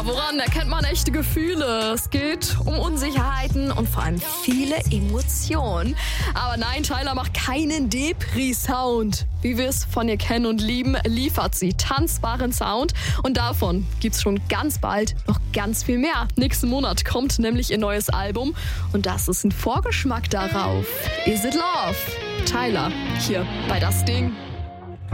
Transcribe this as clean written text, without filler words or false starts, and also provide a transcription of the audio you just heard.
woran erkennt man echte Gefühle? Es geht um Unsicherheiten und vor allem viele Emotionen. Aber nein, Tyler macht keinen Depri-Sound. Wie wir es von ihr kennen und lieben, liefert sie tanzbaren Sound. Und davon gibt's schon ganz bald noch ganz viel mehr. Nächsten Monat kommt nämlich ihr neues Album. Und das ist ein Vorgeschmack darauf. Is It Love? Tyler, hier bei Das Ding.